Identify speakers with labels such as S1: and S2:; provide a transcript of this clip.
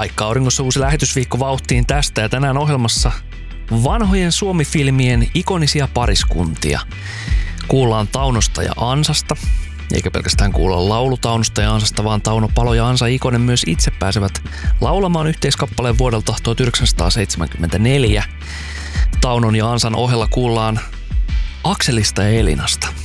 S1: Paikka auringossa uusi lähetysviikko vauhtiin tästä ja tänään ohjelmassa vanhojen Suomi-filmien ikonisia pariskuntia. Kuullaan Taunosta ja Ansasta, eikä pelkästään kuulla laulu Taunosta ja Ansasta, vaan Tauno Palo ja Ansa Ikonen myös itse pääsevät laulamaan yhteiskappaleen vuodelta 1974. Taunon ja Ansan ohella kuullaan Akselista ja Elinasta.